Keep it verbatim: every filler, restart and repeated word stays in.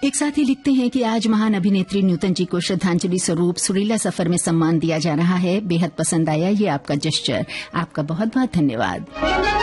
एक साथी लिखते हैं कि आज महान अभिनेत्री न्यूटन जी को श्रद्धांजलि स्वरूप सुरीला सफर में सम्मान दिया जा रहा है। बेहद पसंद आया ये आपका जेस्चर। आपका बहुत बहुत धन्यवाद।